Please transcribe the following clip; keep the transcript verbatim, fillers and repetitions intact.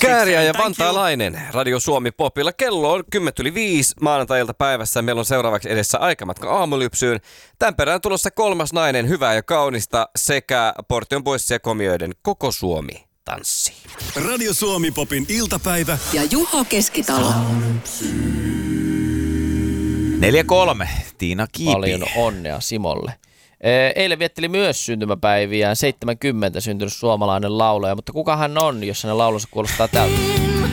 Kääriä ja vantaalainen Radio Suomi Popilla. Kello on kymmenen yli viisi maanantai-ilta päivässä. Meillä on seuraavaksi edessä aikamatka aamulypsyyn. Tämän perään tulossa kolmas nainen, hyvää ja kaunista, sekä Portion Boysia komioiden Koko Suomi tanssii. Radio Suomi Popin iltapäivä ja Juho Keskitalo. neljä kolme, Tiina Kiipi. Paljon onnea Simolle. Eilen vietteli myös syntymäpäiviään seitsemänkymmentä syntynyt suomalainen laulaja, mutta kuka hän on, jos hänen laulunsa kuulostaa tältä?